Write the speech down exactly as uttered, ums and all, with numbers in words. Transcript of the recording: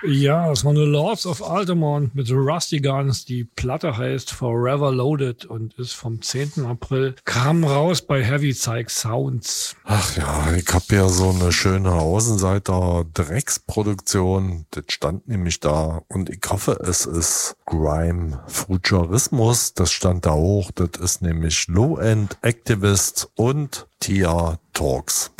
Ja, das war eine Lords of Altamont mit Rusty Guns. Die Platte heißt Forever Loaded und ist vom zehnten April. Kam raus bei Heavy Psych Sounds. Ach ja, ich hab ja so eine schöne Außenseiter-Drecksproduktion. Das stand nämlich da und ich hoffe, es ist Grime Futurismus. Das stand da hoch. Das ist nämlich Low-End Activist und Tia Talks.